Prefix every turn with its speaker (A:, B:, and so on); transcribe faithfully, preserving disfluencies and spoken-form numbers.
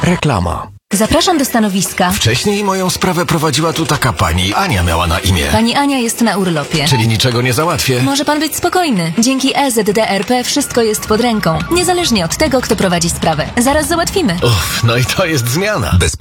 A: Reklama.
B: Zapraszam do stanowiska.
C: Wcześniej moją sprawę prowadziła tu taka pani. Ania miała na imię.
B: Pani Ania jest na urlopie.
C: Czyli niczego nie załatwię.
B: Może pan być spokojny. Dzięki E Z D R P wszystko jest pod ręką. Niezależnie od tego, kto prowadzi sprawę. Zaraz załatwimy.
C: Uff, no i to jest zmiana.
D: Bez